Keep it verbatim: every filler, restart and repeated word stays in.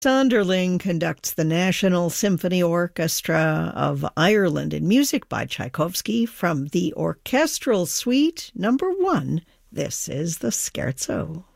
Sonderling conducts the National Symphony Orchestra of Ireland in music by Tchaikovsky from the Orchestral Suite Number One. This is the Scherzo.